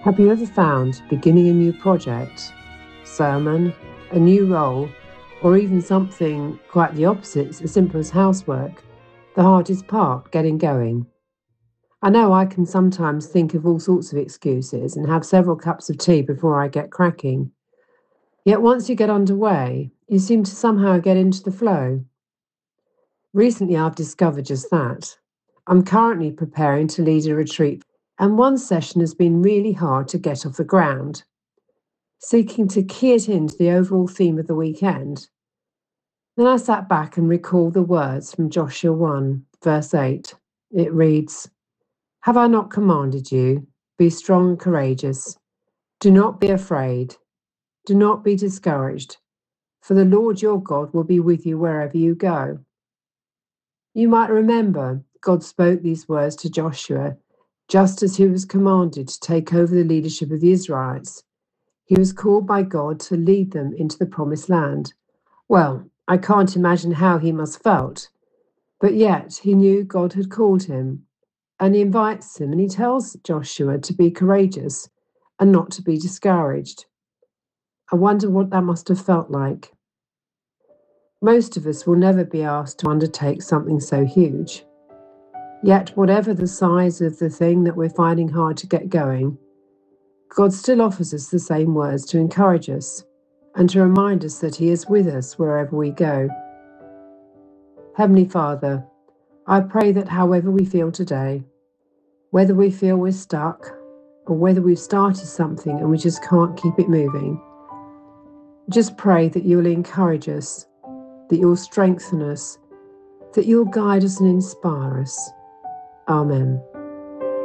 Have you ever found beginning a new project, sermon, a new role, or even something quite the opposite, as simple as housework, the hardest part getting going? I know I can sometimes think of all sorts of excuses and have several cups of tea before I get cracking. Yet once you get underway, you seem to somehow get into the flow. Recently, I've discovered just that. I'm currently preparing to lead a retreat, and one session has been really hard to get off the ground. Seeking to key it into the overall theme of the weekend. Then I sat back and recalled the words from Joshua 1, verse 8. It reads, "Have I not commanded you? Be strong and courageous. Do not be afraid. Do not be discouraged, for the Lord your God will be with you wherever you go." You might remember God spoke these words to Joshua just as he was commanded to take over the leadership of the Israelites. He was called by God to lead them into the promised land. Well, I can't imagine how he must have felt, but yet he knew God had called him, and he invites him and he tells Joshua to be courageous and not to be discouraged. I wonder what that must have felt like. Most of us will never be asked to undertake something so huge. Yet, whatever the size of the thing that we're finding hard to get going, God still offers us the same words to encourage us and to remind us that He is with us wherever we go. Heavenly Father, I pray that however we feel today, whether we feel we're stuck or whether we've started something and we just can't keep it moving, just pray that you'll encourage us, that you'll strengthen us, that you'll guide us and inspire us. Amen.